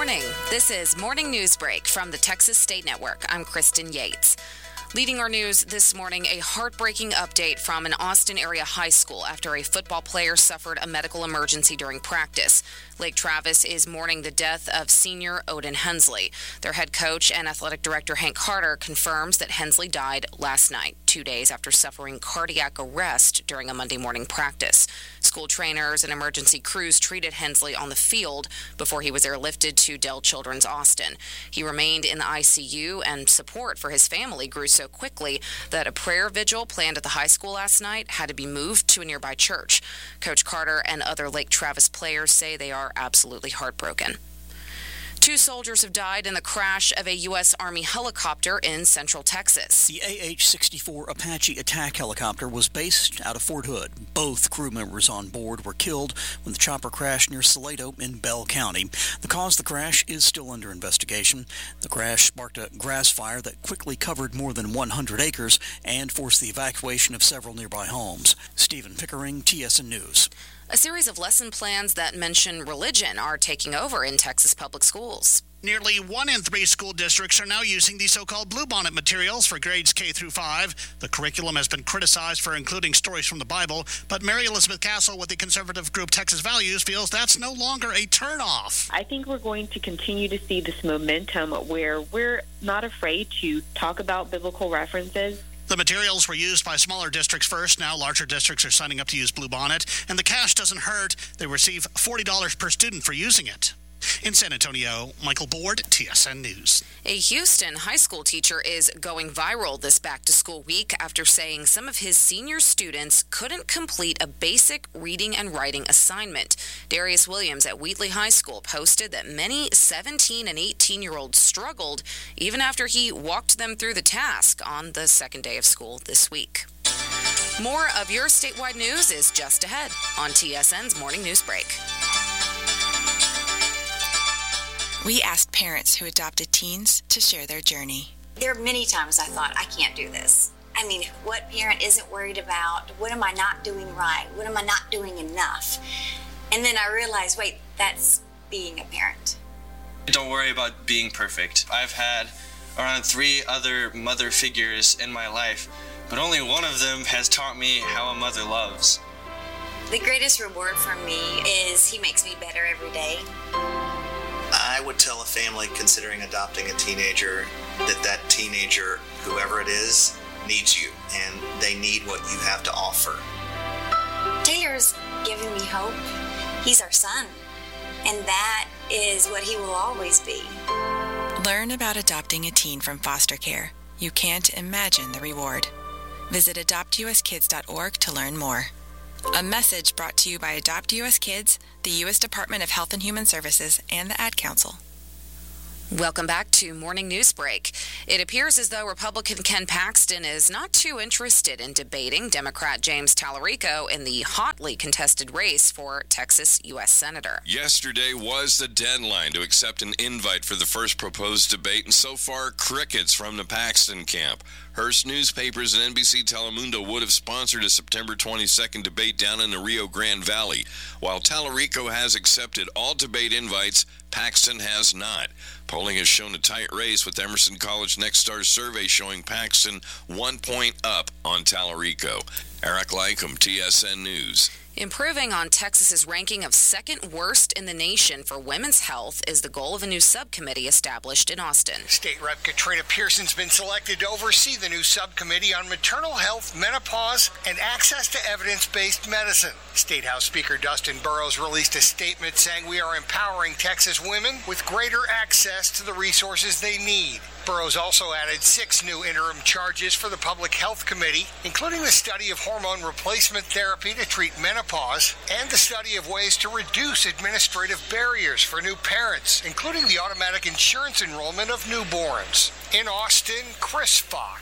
morning. This is Morning News Break from the Texas State Network. I'm Kristen Yates. Leading our news this morning, a heartbreaking update from an Austin area high school after a football player suffered a medical emergency during practice. Lake Travis is mourning the death of senior Odin Hensley. Their head coach and athletic director Hank Carter confirms that Hensley died last night, 2 days after suffering cardiac arrest during a Monday morning practice. School trainers and emergency crews treated Hensley on the field before he was airlifted to Dell Children's Austin. He remained in the ICU, and support for his family grew so quickly that a prayer vigil planned at the high school last night had to be moved to a nearby church. Coach Carter and other Lake Travis players say they are absolutely heartbroken. 2 soldiers have died in the crash of a U.S. Army helicopter in central Texas. The AH-64 Apache attack helicopter was based out of Fort Hood. Both crew members on board were killed when the chopper crashed near Salado in Bell County. The cause of the crash is still under investigation. The crash sparked a grass fire that quickly covered more than 100 acres and forced the evacuation of several nearby homes. Stephen Pickering, TSN News. A series of lesson plans that mention religion are taking over in Texas public schools. Nearly 1 in 3 school districts are now using the so-called Bluebonnet materials for grades K through 5. The curriculum has been criticized for including stories from the Bible, but Mary Elizabeth Castle with the conservative group Texas Values feels that's no longer a turnoff. I think we're going to continue to see this momentum where we're not afraid to talk about biblical references. The materials were used by smaller districts first. Now larger districts are signing up to use Bluebonnet, and the cash doesn't hurt. They receive $40 per student for using it. In San Antonio, Michael Board, TSN News. A Houston high school teacher is going viral this back-to-school week after saying some of his senior students couldn't complete a basic reading and writing assignment. Darius Williams at Wheatley High School posted that many 17 and 18-year-olds struggled even after he walked them through the task on the second day of school this week. More of your statewide news is just ahead on TSN's Morning News Break. We asked parents who adopted teens to share their journey. There are many times I thought, I can't do this. I mean, what parent isn't worried about, what am I not doing right? What am I not doing enough? And then I realized, wait, that's being a parent. Don't worry about being perfect. I've had around 3 other mother figures in my life, but only one of them has taught me how a mother loves. The greatest reward for me is he makes me better every day. I would tell a family considering adopting a teenager that teenager, whoever it is, needs you, and they need what you have to offer. Taylor's giving me hope. He's our son, and that is what he will always be. Learn about adopting a teen from foster care. You can't imagine the reward. Visit adoptuskids.org to learn more. A message brought to you by Adopt U.S. Kids, the U.S. Department of Health and Human Services, and the Ad Council. Welcome back to Morning News Break. It appears as though Republican Ken Paxton is not too interested in debating Democrat James Tallarico in the hotly contested race for Texas U.S. Senator. Yesterday was the deadline to accept an invite for the first proposed debate, and so far, crickets from the Paxton camp. Hearst Newspapers and NBC Telemundo would have sponsored a September 22nd debate down in the Rio Grande Valley. While Tallarico has accepted all debate invites, Paxton has not. Polling has shown a tight race, with Emerson College Nexstar survey showing Paxton 1 point up on Tallarico. Eric Lycum, TSN News. Improving on Texas's ranking of second worst in the nation for women's health is the goal of a new subcommittee established in Austin. State Rep Katrina Pearson's been selected to oversee the new subcommittee on maternal health, menopause, and access to evidence-based medicine. State House Speaker Dustin Burrows released a statement saying we are empowering Texas women with greater access to the resources they need. Burrows also added 6 new interim charges for the Public Health Committee, including the study of hormone replacement therapy to treat menopause and the study of ways to reduce administrative barriers for new parents, including the automatic insurance enrollment of newborns. In Austin, Chris Fox,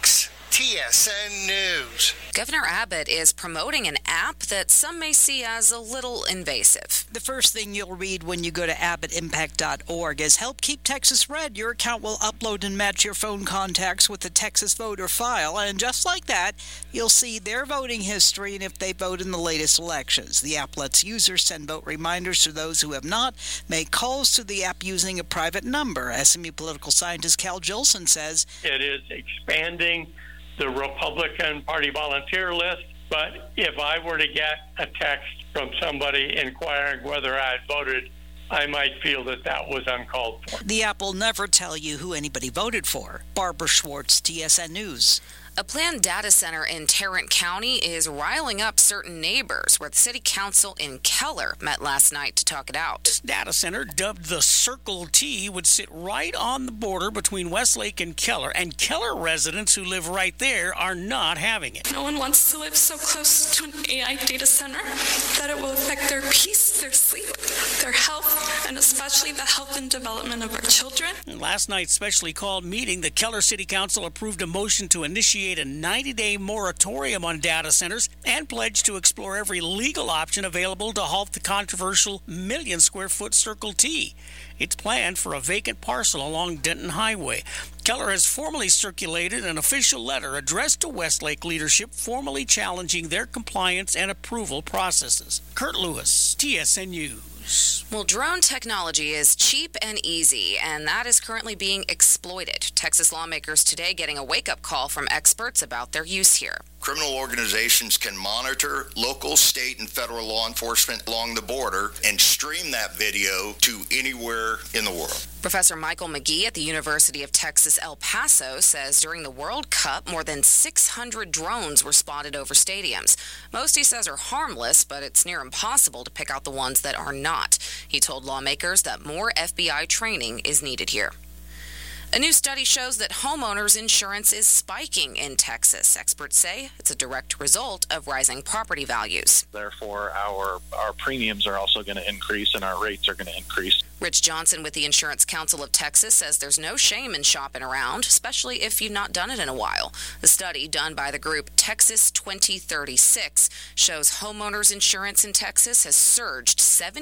TSN News. Governor Abbott is promoting an app that some may see as a little invasive. The first thing you'll read when you go to abbottimpact.org is Help Keep Texas Red. Your account will upload and match your phone contacts with the Texas voter file, and just like that, you'll see their voting history and if they vote in the latest elections. The app lets users send vote reminders to those who have not, make calls to the app using a private number. SMU political scientist Cal Jolson says it is expanding the Republican Party volunteer list, but if I were to get a text from somebody inquiring whether I had voted, I might feel that that was uncalled for. The app will never tell you who anybody voted for. Barbara Schwartz, TSN News. A planned data center in Tarrant County is riling up certain neighbors, where the city council in Keller met last night to talk it out. This data center, dubbed the Circle T, would sit right on the border between Westlake and Keller residents who live right there are not having it. No one wants to live so close to an AI data center that it will affect their peace, their sleep, their health, and especially the health and development of our children. In last night's specially called meeting, the Keller City Council approved a motion to initiate a 90-day moratorium on data centers and pledged to explore every legal option available to halt the controversial million-square-foot Circle T. It's planned for a vacant parcel along Denton Highway. Keller has formally circulated an official letter addressed to Westlake leadership, formally challenging their compliance and approval processes. Kurt Lewis, TSN News. Well, drone technology is cheap and easy, and that is currently being exploited. Texas lawmakers today getting a wake-up call from experts about their use here. Criminal organizations can monitor local, state, and federal law enforcement along the border and stream that video to anywhere in the world. Professor Michael McGee at the University of Texas El Paso says during the World Cup, more than 600 drones were spotted over stadiums. Most, he says, are harmless, but it's near impossible to pick out the ones that are not. He told lawmakers that more FBI training is needed here. A new study shows that homeowners insurance is spiking in Texas. Experts say it's a direct result of rising property values. Therefore, our premiums are also going to increase and our rates are going to increase. Rich Johnson with the Insurance Council of Texas says there's no shame in shopping around, especially if you've not done it in a while. The study done by the group Texas 2036 shows homeowners insurance in Texas has surged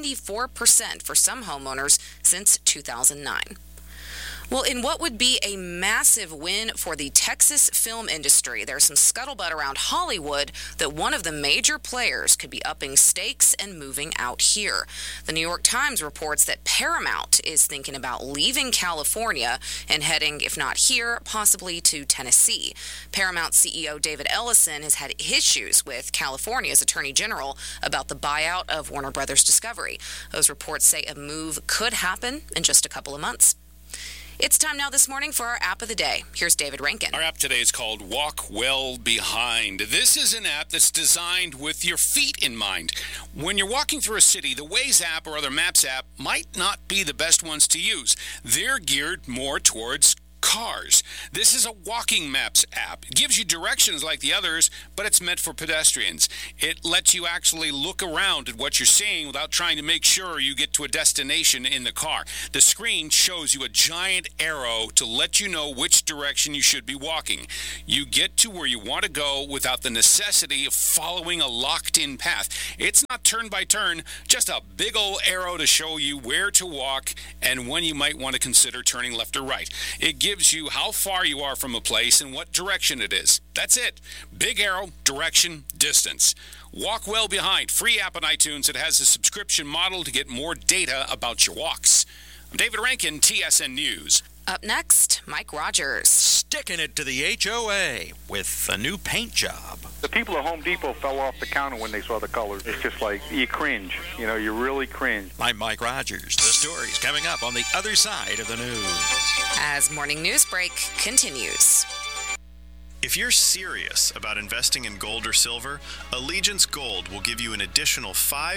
74% for some homeowners since 2009. Well, in what would be a massive win for the Texas film industry, there's some scuttlebutt around Hollywood that one of the major players could be upping stakes and moving out here. The New York Times reports that Paramount is thinking about leaving California and heading, if not here, possibly to Tennessee. Paramount CEO David Ellison has had issues with California's Attorney General about the buyout of Warner Brothers Discovery. Those reports say a move could happen in just a couple of months. It's time now this morning for our app of the day. Here's David Rankin. Our app today is called Walk Well Behind. This is an app that's designed with your feet in mind. When you're walking through a city, the Waze app or other Maps app might not be the best ones to use. They're geared more towards cars. This is a walking maps app. It gives you directions like the others, but it's meant for pedestrians. It lets you actually look around at what you're seeing without trying to make sure you get to a destination in the car. The screen shows you a giant arrow to let you know which direction you should be walking. You get to where you want to go without the necessity of following a locked-in path. It's not turn by turn, just a big old arrow to show you where to walk and when you might want to consider turning left or right. It gives you how far you are from a place and what direction it is. That's it. Big arrow, direction, distance. Walk Well Behind. Free app on iTunes. It has a subscription model to get more data about your walks. I'm David Rankin, TSN News. Up next, Mike Rogers. Sticking it to the HOA with a new paint job. The people at Home Depot fell off the counter when they saw the colors. It's just like, you cringe. You know, you really cringe. I'm Mike Rogers. The story's coming up on the other side of the news. As Morning News Break continues. If you're serious about investing in gold or silver, Allegiance Gold will give you an additional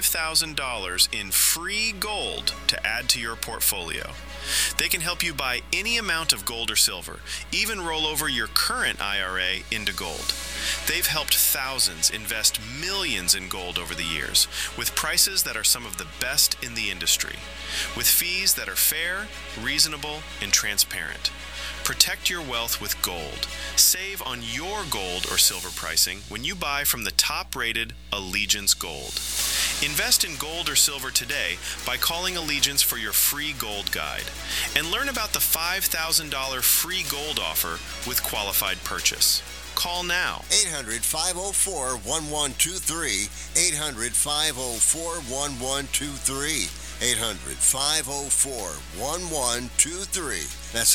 $5,000 in free gold to add to your portfolio. They can help you buy any amount of gold or silver, even roll over your current IRA into gold. They've helped thousands invest millions in gold over the years, with prices that are some of the best in the industry, with fees that are fair, reasonable, and transparent. Protect your wealth with gold. Save on your gold or silver pricing when you buy from the top-rated Allegiance Gold. Invest in gold or silver today by calling Allegiance for your free gold guide. And learn about the $5,000 free gold offer with qualified purchase. Call now. 800-504-1123. 800-504-1123. 800-504-1123. That's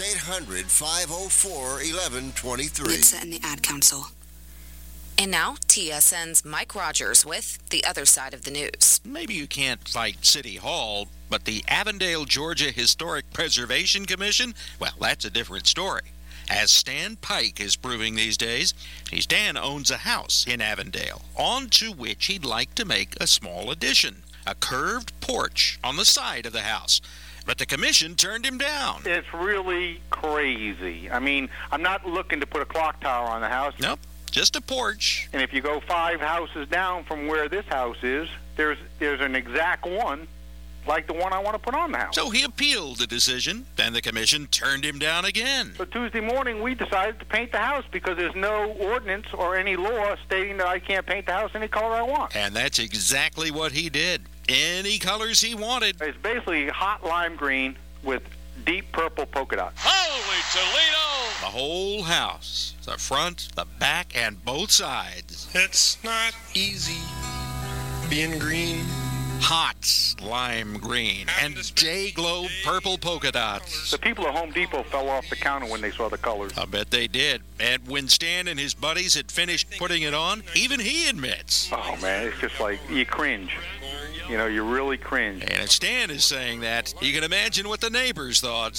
800-504-1123. NHTSA and the Ad Council. And now, TSN's Mike Rogers with The Other Side of the News. Maybe you can't fight City Hall, but the Avondale, Georgia Historic Preservation Commission, well, that's a different story. As Stan Pike is proving these days, Stan owns a house in Avondale, onto which he'd like to make a small addition. A curved porch on the side of the house. But the commission turned him down. It's really crazy. I mean, I'm not looking to put a clock tower on the house. Nope, just a porch. And if you go 5 houses down from where this house is, there's an exact one like the one I want to put on the house. So he appealed the decision, and the commission turned him down again. So Tuesday morning, we decided to paint the house because there's no ordinance or any law stating that I can't paint the house any color I want. And that's exactly what he did. Any colors he wanted. It's basically hot lime green with deep purple polka dots. Holy Toledo! The whole house, the front, the back, and both sides. It's not easy being green. Hot lime green and day-glow purple polka dots. The people at Home Depot fell off the counter when they saw the colors. I bet they did. And when Stan and his buddies had finished putting it on, even he admits. Oh, man, it's just like, you cringe. You know, you really cringe. And if Stan is saying that, you can imagine what the neighbors thought.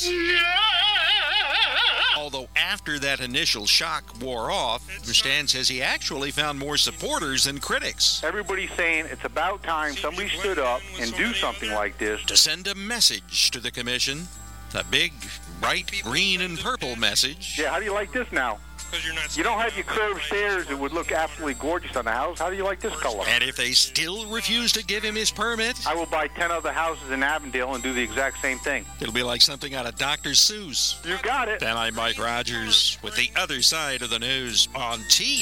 Although after that initial shock wore off, Stan says he actually found more supporters than critics. Everybody's saying it's about time somebody stood up and do something like this. To send a message to the commission, a big, bright green and purple message. Yeah, how do you like this now? You don't have your curved stairs that would look absolutely gorgeous on the house. How do you like this color? And if they still refuse to give him his permit, I will buy 10 other houses in Avondale and do the exact same thing. It'll be like something out of Dr. Seuss. You got it. And I'm Mike Rogers with The Other Side of the News on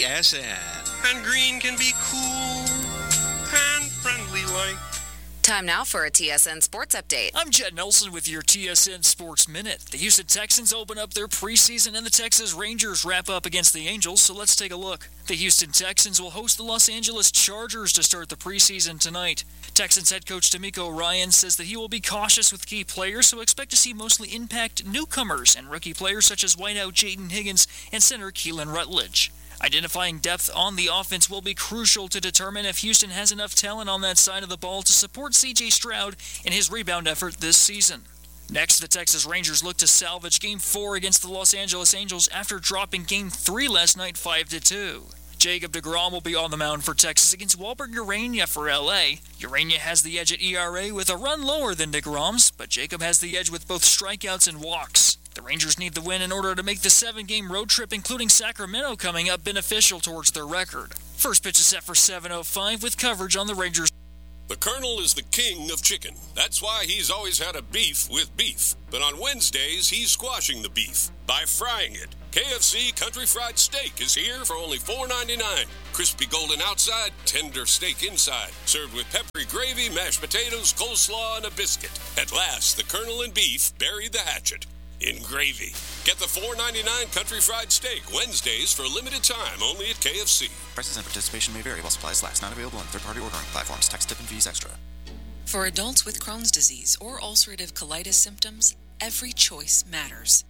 TSN. And green can be cool and friendly like. Time now for a TSN Sports Update. I'm Jed Nelson with your TSN Sports Minute. The Houston Texans open up their preseason and the Texas Rangers wrap up against the Angels, so let's take a look. The Houston Texans will host the Los Angeles Chargers to start the preseason tonight. Texans head coach D'Amico Ryan says that he will be cautious with key players, so expect to see mostly impact newcomers and rookie players such as wideout Jaden Higgins and center Keelan Rutledge. Identifying depth on the offense will be crucial to determine if Houston has enough talent on that side of the ball to support C.J. Stroud in his rebound effort this season. Next, the Texas Rangers look to salvage Game 4 against the Los Angeles Angels after dropping Game 3 last night 5-2. Jacob deGrom will be on the mound for Texas against Walbert Urania for L.A. Urania has the edge at ERA with a run lower than deGrom's, but Jacob has the edge with both strikeouts and walks. The Rangers need the win in order to make the 7-game road trip, including Sacramento coming up, beneficial towards their record. First pitch is set for 7:05 with coverage on the Rangers. The Colonel is the king of chicken. That's why he's always had a beef with beef. But on Wednesdays, he's squashing the beef by frying it. KFC Country Fried Steak is here for only $4.99. Crispy golden outside, tender steak inside. Served with peppery gravy, mashed potatoes, coleslaw, and a biscuit. At last, the Colonel and beef buried the hatchet in gravy. Get the $4.99 Country Fried Steak Wednesdays for a limited time only at KFC. Prices and participation may vary while supplies last. Not available on third-party ordering platforms. Tax, tip, and fees extra. For adults with Crohn's disease or ulcerative colitis symptoms, every choice matters.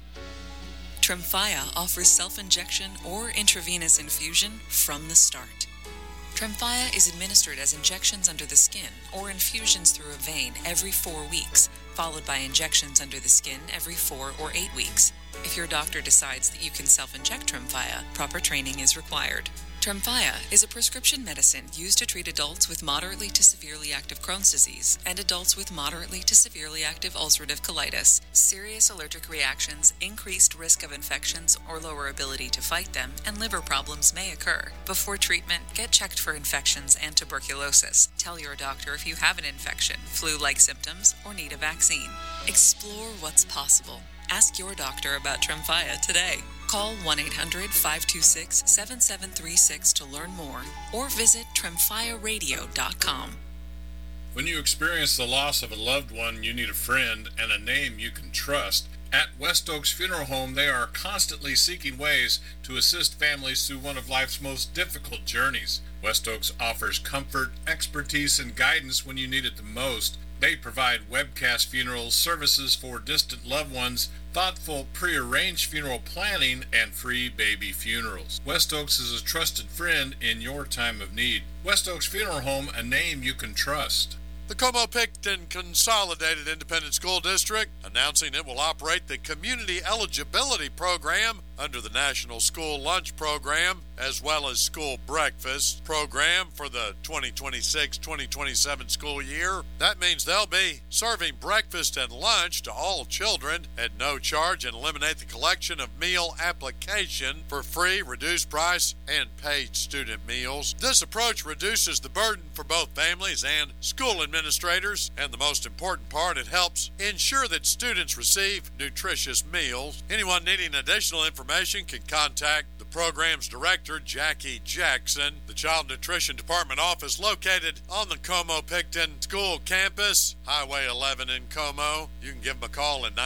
Tremfya offers self-injection or intravenous infusion from the start. Tremfya is administered as injections under the skin or infusions through a vein every 4 weeks, followed by injections under the skin every 4 or 8 weeks. If your doctor decides that you can self-inject Tremfya, proper training is required. Tremfya is a prescription medicine used to treat adults with moderately to severely active Crohn's disease and adults with moderately to severely active ulcerative colitis. Serious allergic reactions, increased risk of infections or lower ability to fight them, and liver problems may occur. Before treatment, get checked for infections and tuberculosis. Tell your doctor if you have an infection, flu-like symptoms, or need a vaccine. Explore what's possible. Ask your doctor about Tremfya today. Call 1-800-526-7736 to learn more or visit TremfyaRadio.com. When you experience the loss of a loved one, you need a friend and a name you can trust. At West Oaks Funeral Home, they are constantly seeking ways to assist families through one of life's most difficult journeys. West Oaks offers comfort, expertise, and guidance when you need it the most. They provide webcast funeral services for distant loved ones, thoughtful pre-arranged funeral planning, and free baby funerals. West Oaks is a trusted friend in your time of need. West Oaks Funeral Home, a name you can trust. The Como-Picton Consolidated Independent School District announcing it will operate the Community Eligibility Program under the National School Lunch Program, as well as School Breakfast Program for the 2026-2027 school year. That means they'll be serving breakfast and lunch to all children at no charge and eliminate the collection of meal application for free, reduced price, and paid student meals. This approach reduces the burden for both families and school administrators, and the most important part, it helps ensure that students receive nutritious meals. Anyone needing additional information can contact the program's director, Jackie Jackson. The Child Nutrition Department office located on the Como-Picton School campus, Highway 11 in Como. You can give them a call at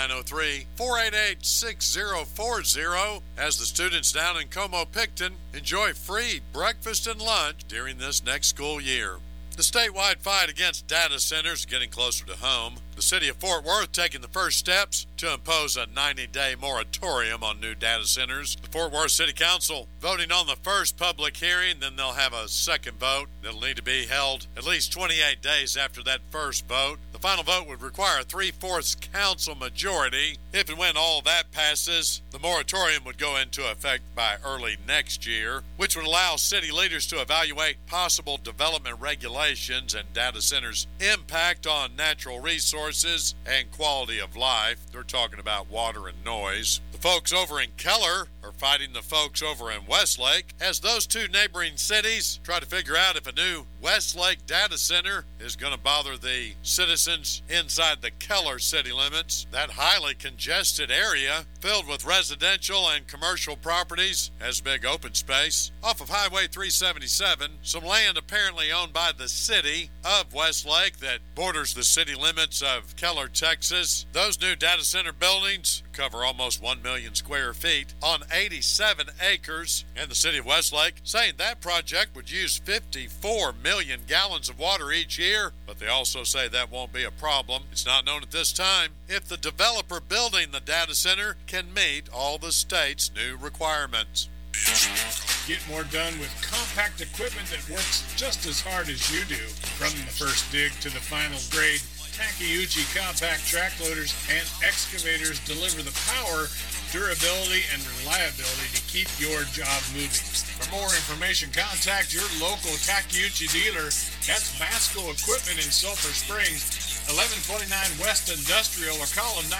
903-488-6040 as the students down in Como-Picton enjoy free breakfast and lunch during this next school year. The statewide fight against data centers is getting closer to home. The city of Fort Worth taking the first steps to impose a 90-day moratorium on new data centers. The Fort Worth City Council voting on the first public hearing, then they'll have a second vote that'll need to be held at least 28 days after that first vote. The final vote would require a 3/4 council majority. If and when all that passes, the moratorium would go into effect by early next year, which would allow city leaders to evaluate possible development regulations and data centers' impact on natural resources and quality of life. They're talking about water and noise. The folks over in Keller are fighting the folks over in Westlake as those two neighboring cities try to figure out if a new Westlake data center is going to bother the citizens inside the Keller city limits. That highly congested area filled with residential and commercial properties has big open space. Off of Highway 377, some land apparently owned by the city of Westlake that borders the city limits of Keller, Texas. Those new data center buildings cover almost 1 million square feet on 87 acres, and the city of Westlake saying that project would use 54 million gallons of water each year, but they also say that won't be a problem. It's not known at this time if the developer building the data center can meet all the state's new requirements. Get more done with compact equipment that works just as hard as you do. From the first dig to the final grade, Takeuchi compact track loaders and excavators deliver the power, durability, and reliability to keep your job moving. For more information, contact your local Takeuchi dealer. That's Masco Equipment in Sulphur Springs, 1129 West Industrial, or call them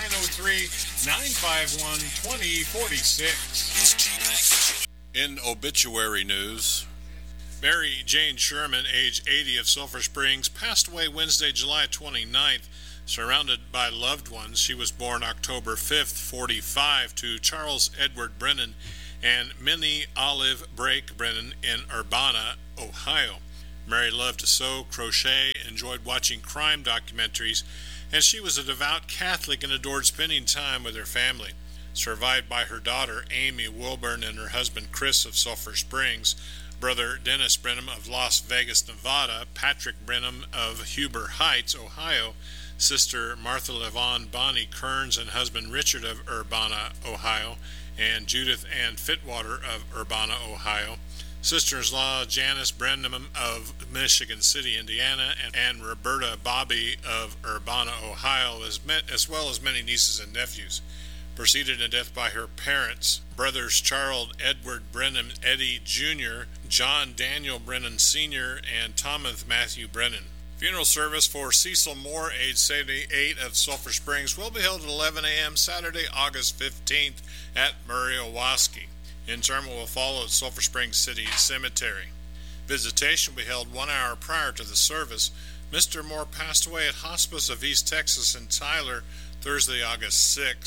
903-951-2046. In obituary news, Mary Jane Sherman, age 80, of Sulphur Springs, passed away Wednesday, July 29th. Surrounded by loved ones, she was born October 5th, 45, to Charles Edward Brennan and Minnie Olive Brake Brennan in Urbana, Ohio. Mary loved to sew, crochet, enjoyed watching crime documentaries, and she was a devout Catholic and adored spending time with her family. Survived by her daughter, Amy Wilburn, and her husband, Chris, of Sulphur Springs, brother Dennis Brenham of Las Vegas, Nevada, Patrick Brenham of Huber Heights, Ohio, sister Martha Levon Bonnie Kearns and husband Richard of Urbana, Ohio, and Judith Ann Fitwater of Urbana, Ohio, sister-in-law Janice Brenham of Michigan City, Indiana, and Roberta Bobby of Urbana, Ohio, as well as many nieces and nephews. Preceded in death by her parents, brothers Charles Edward Brennan Eddy Jr., John Daniel Brennan Sr., and Thomas Matthew Brennan. Funeral service for Cecil Moore, age 78, of Sulphur Springs, will be held at 11 a.m. Saturday, August 15th at Murray Owaski. Interment will follow at Sulphur Springs City Cemetery. Visitation will be held 1 hour prior to the service. Mr. Moore passed away at Hospice of East Texas in Tyler Thursday, August 6th.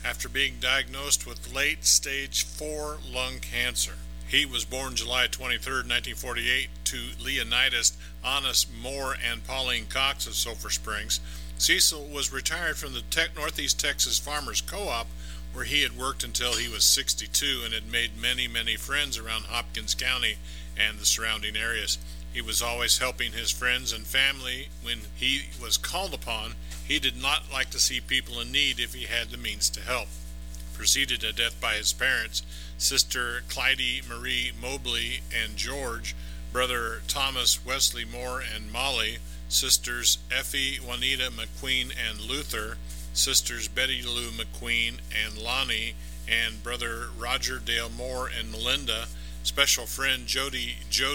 after being diagnosed with late-stage 4 lung cancer. He was born July 23, 1948, to Leonidas Honest Moore and Pauline Cox of Sulphur Springs. Cecil was retired from the Northeast Texas Farmers Co-op, where he had worked until he was 62 and had made many, many friends around Hopkins County and the surrounding areas. He was always helping his friends and family when he was called upon. He did not like to see people in need if he had the means to help. Preceded to death by his parents, Sister Clyde Marie Mobley and George, Brother Thomas Wesley Moore and Molly, Sisters Effie Juanita McQueen and Luther, Sisters Betty Lou McQueen and Lonnie, and Brother Roger Dale Moore and Melinda, special friend Jody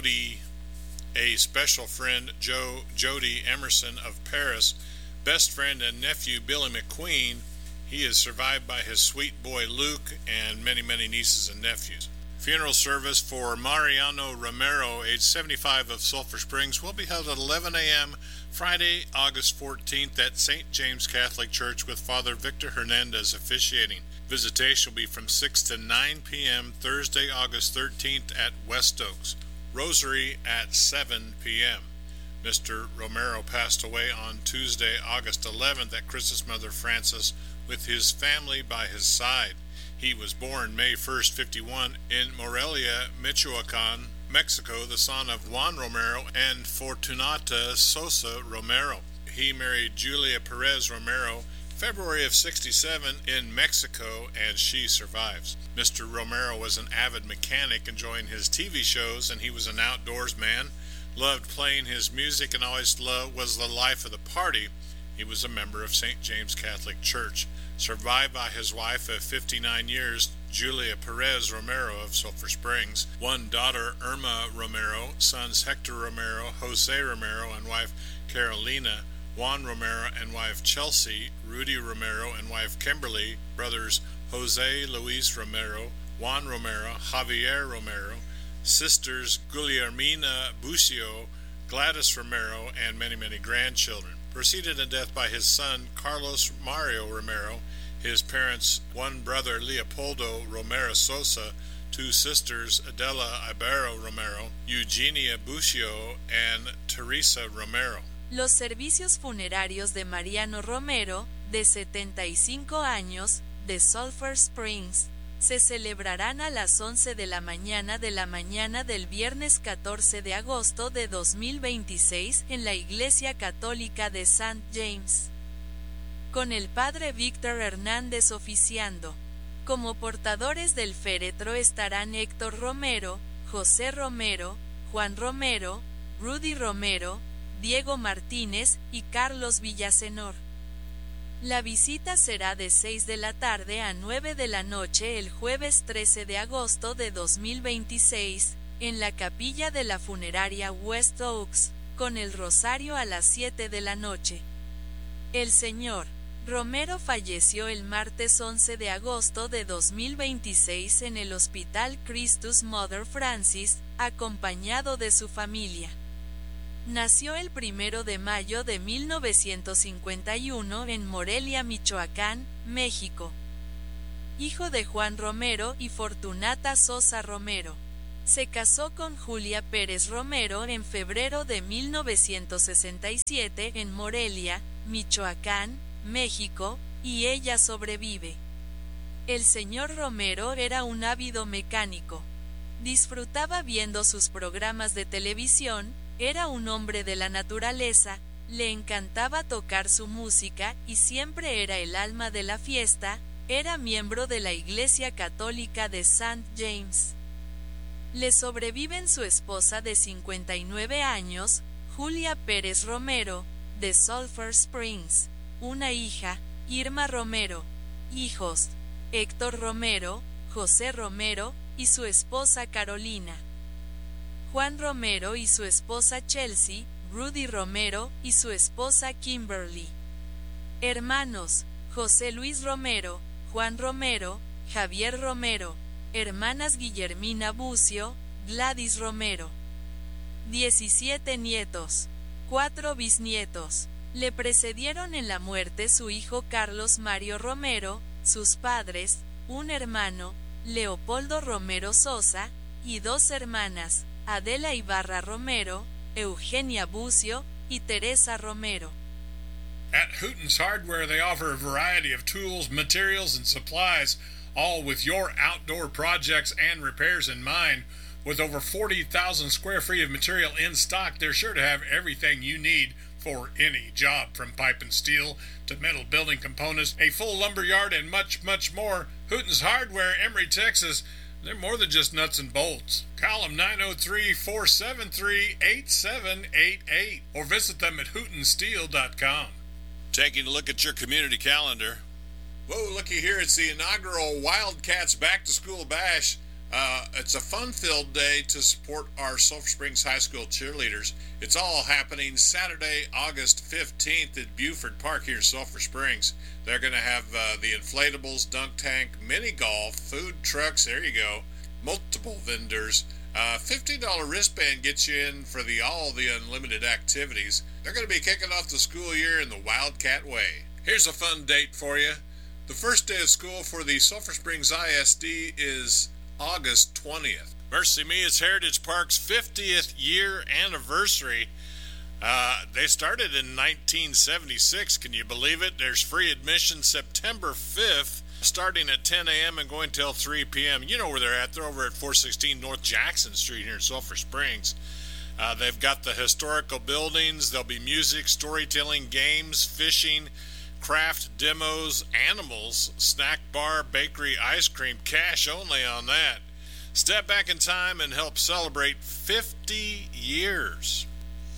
Emerson of Paris, best friend and nephew Billy McQueen. He is survived by his sweet boy Luke and many, many nieces and nephews. Funeral service for Mariano Romero, age 75, of Sulphur Springs, will be held at 11 a.m. Friday, August 14th at St. James Catholic Church with Father Victor Hernandez officiating. Visitation will be from 6 to 9 p.m. Thursday, August 13th at West Oaks. Rosary at 7 p.m. Mr. Romero passed away on Tuesday, August 11th at Chris's mother Frances with his family by his side. He was born May 1st, 51 in Morelia, Michoacan, Mexico, the son of Juan Romero and Fortunata Sosa Romero. He married Julia Perez Romero February of 67 in Mexico, and she survives. Mr. Romero was an avid mechanic, enjoying his TV shows, and he was an outdoors man, loved playing his music, and always was the life of the party. He was a member of St. James Catholic Church, survived by his wife of 59 years, Julia Perez Romero of Sulphur Springs, one daughter, Irma Romero, sons Hector Romero, Jose Romero, and wife Carolina, Juan Romero and wife Chelsea, Rudy Romero and wife Kimberly, brothers Jose Luis Romero, Juan Romero, Javier Romero, sisters Guillermina Bucio, Gladys Romero, and many, many grandchildren. Preceded in death by his son Carlos Mario Romero, his parents, one brother Leopoldo Romero Sosa, two sisters Adela Ibero Romero, Eugenia Bucio, and Teresa Romero. Los servicios funerarios de Mariano Romero, de 75 años, de Sulphur Springs, se celebrarán a las 11 de la mañana del viernes 14 de agosto de 2026 en la Iglesia Católica de St. James, con el Padre Víctor Hernández oficiando. Como portadores del féretro estarán Héctor Romero, José Romero, Juan Romero, Rudy Romero, Diego Martínez y Carlos Villasenor. La visita será de 6 de la tarde a 9 de la noche el jueves 13 de agosto de 2026, en la capilla de la funeraria West Oaks, con el rosario a las 7 de la noche. El señor Romero falleció el martes 11 de agosto de 2026 en el Hospital Christus Mother Francis, acompañado de su familia. Nació el 1 de mayo de 1951 en Morelia, Michoacán, México. Hijo de Juan Romero y Fortunata Sosa Romero. Se casó con Julia Pérez Romero en febrero de 1967 en Morelia, Michoacán, México, y ella sobrevive. El señor Romero era un ávido mecánico. Disfrutaba viendo sus programas de televisión. Era un hombre de la naturaleza, le encantaba tocar su música y siempre era el alma de la fiesta. Era miembro de la Iglesia Católica de St. James. Le sobreviven su esposa de 59 años, Julia Pérez Romero, de Sulphur Springs, una hija, Irma Romero, hijos, Héctor Romero, José Romero y su esposa Carolina. Juan Romero y su esposa Chelsea, Rudy Romero y su esposa Kimberly. Hermanos, José Luis Romero, Juan Romero, Javier Romero. Hermanas Guillermina Bucio, Gladys Romero. 17 nietos. 4 bisnietos. Le precedieron en la muerte su hijo Carlos Mario Romero, sus padres, un hermano, Leopoldo Romero Sosa, y dos hermanas, Adela Ibarra Romero, Eugenia Bucio, y Teresa Romero. At Hooten's Hardware, they offer a variety of tools, materials, and supplies, all with your outdoor projects and repairs in mind. With over 40,000 square feet of material in stock, they're sure to have everything you need for any job, from pipe and steel to metal building components, a full lumber yard, and much, much more. Hooten's Hardware, Emory, Texas. They're more than just nuts and bolts. Call them 903-473-8788 or visit them at hootensteel.com. Taking a look at your community calendar. Whoa, looky here. It's the inaugural Wildcats Back to School Bash. It's a fun-filled day to support our Sulphur Springs High School cheerleaders. It's all happening Saturday, August 15th at Buford Park here in Sulphur Springs. They're going to have the inflatables, dunk tank, mini golf, food trucks, there you go, multiple vendors. $50 wristband gets you in for all the unlimited activities. They're going to be kicking off the school year in the Wildcat way. Here's a fun date for you. The first day of school for the Sulphur Springs ISD is August 20th. Mercy me, it's Heritage Park's 50th year anniversary. They started in 1976. Can you believe it? There's free admission September 5th, starting at 10 a.m. and going till 3 p.m. You know where they're at. They're over at 416 North Jackson Street here in Sulphur Springs. They've got the historical buildings. There'll be music, storytelling, games, fishing, craft demos, animals, snack bar, bakery, ice cream, cash only on that. Step back in time and help celebrate 50 years.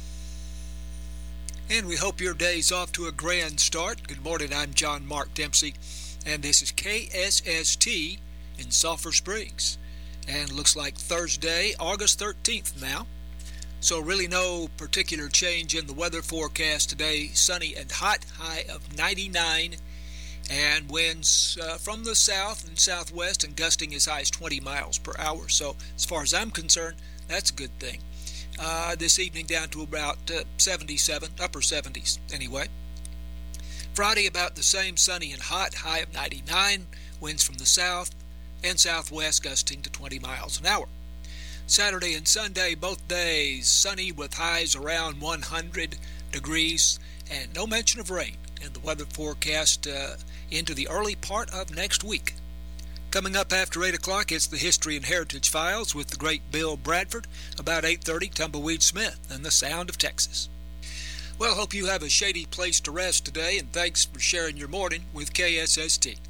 And we hope your day's off to a grand start. Good morning, I'm John Mark Dempsey, and this is KSST in Sulphur Springs. And looks like Thursday, August 13th now. So really no particular change in the weather forecast today. Sunny and hot, high of 99. And winds from the south and southwest and gusting as high as 20 miles per hour. So as far as I'm concerned, that's a good thing. This evening down to about 77, upper 70s anyway. Friday about the same, sunny and hot, high of 99. Winds from the south and southwest gusting to 20 miles an hour. Saturday and Sunday, both days, sunny with highs around 100 degrees and no mention of rain in the weather forecast into the early part of next week. Coming up after 8 o'clock, it's the History and Heritage Files with the great Bill Bradford. About 8:30, Tumbleweed Smith and the Sound of Texas. Well, hope you have a shady place to rest today, and thanks for sharing your morning with KSST.